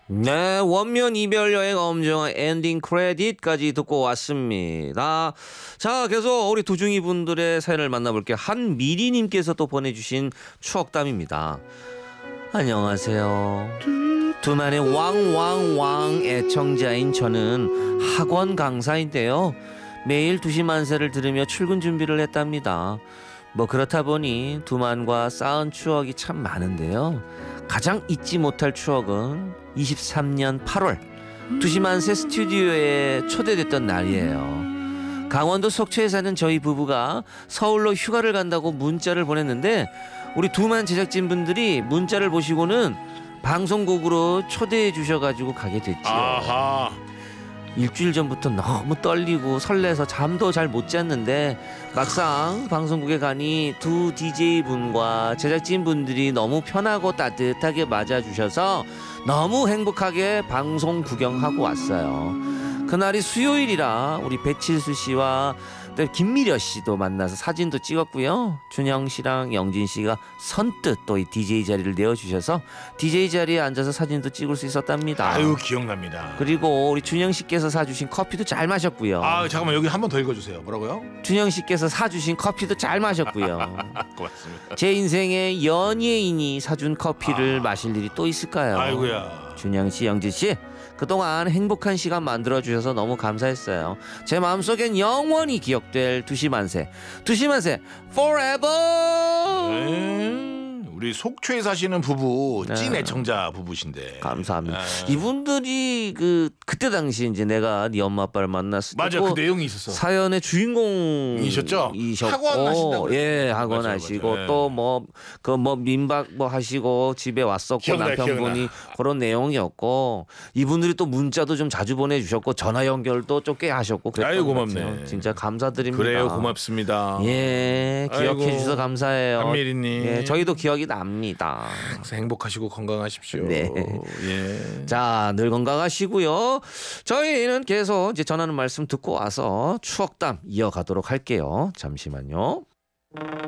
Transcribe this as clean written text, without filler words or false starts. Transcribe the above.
네, 원면 이별 여행 엄정한 엔딩 크레딧까지 듣고 왔습니다. 자, 계속 우리 두중이 분들의 사연을 만나볼게요. 한미리님께서 또 보내주신 추억담입니다. 안녕하세요. 두만의 왕왕왕 애청자인 저는 학원 강사인데요. 매일 2시 만세를 들으며 출근 준비를 했답니다. 뭐 그렇다 보니 두만과 쌓은 추억이 참 많은데요. 가장 잊지 못할 추억은 23년 8월 2시 만세 스튜디오에 초대됐던 날이에요. 강원도 속초에 사는 저희 부부가 서울로 휴가를 간다고 문자를 보냈는데 우리 두만 제작진분들이 문자를 보시고는 방송국으로 초대해 주셔가지고 가게 됐지요. 아하. 일주일 전부터 너무 떨리고 설레서 잠도 잘 못 잤는데 막상 방송국에 가니 두 DJ분과 제작진분들이 너무 편하고 따뜻하게 맞아주셔서 너무 행복하게 방송 구경하고 왔어요. 그날이 수요일이라 우리 배칠수 씨와 김미려 씨도 만나서 사진도 찍었고요. 준영 씨랑 영진 씨가 선뜻 또 이 DJ 자리를 내어주셔서 DJ 자리에 앉아서 사진도 찍을 수 있었답니다. 아유, 기억납니다. 그리고 우리 준영 씨께서 사주신 커피도 잘 마셨고요. 아, 잠깐만, 여기 한 번 더 읽어주세요. 뭐라고요? 준영 씨께서 사주신 커피도 잘 마셨고요. 고맙습니다. 제 인생에 연예인이 사준 커피를 마실 일이 또 있을까요? 아이고야. 준영 씨, 영진 씨, 그동안 행복한 시간 만들어주셔서 너무 감사했어요. 제 마음속엔 영원히 기억될 2시 만세, 2시 만세 forever. 우리 속초에 사시는 부부, 네. 찐 애청자 부부신데. 감사합니다. 이분들이 그때 당시 이제 내가 네 엄마 아빠를 만났을 때 맞아, 그 내용이 있었어. 사연의 주인공이셨고, 학원 하신다고. 예, 학원 맞아요, 하시고 맞아요. 또 뭐 민박 뭐 하시고 집에 왔었고 기억나, 남편분이 기억나. 그런 내용이었고 이분들이 또 문자도 좀 자주 보내주셨고 전화 연결도 좀 꽤 하셨고 그랬던 아유, 것 고맙네. 같아요. 진짜 감사드립니다. 그래요, 고맙습니다. 예, 기억해 아이고, 주셔서 감사해요. 한미리님. 예, 저희도 기억이 납니다. 항상 행복하시고 건강하십시오. 네. 예. 자, 늘 건강하시고요. 저희는 계속 이제 전하는 말씀 듣고 와서 추억담 이어가도록 할게요. 잠시만요.